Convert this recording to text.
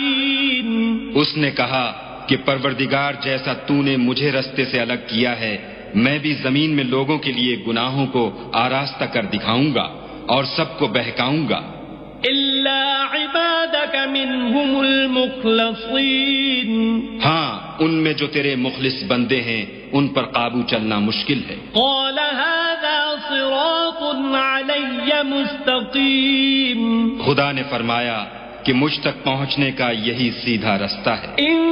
अजीईन। उसने कहा कि परवरदिगार, जैसा तूने मुझे रास्ते से अलग किया है, मैं भी जमीन में लोगों के लिए गुनाहों को आरास्ता कर दिखाऊंगा और सबको बहकाऊंगा, इल्ला इबादक मिनहुमुल मुखलसीन। हाँ, उनमें जो तेरे मुखलिस बंदे हैं उन पर काबू चलना मुश्किल है। क़ाल हाज़ा सिरातुन अलैय मुस्तक़ीम। खुदा ने फरमाया कि मुझ तक पहुंचने का यही सीधा रास्ता है।